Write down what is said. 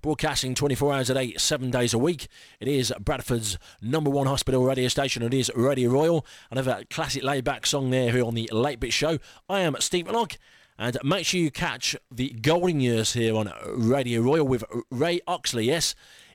broadcasting 24 hours a day, 7 days a week. It is Bradford's number one hospital radio station. It is Radio Royal. Another classic laid-back song there here on the Late Bit Show. I am Steve Malock, and make sure you catch the golden years here on Radio Royal with Ray Oxley, yes.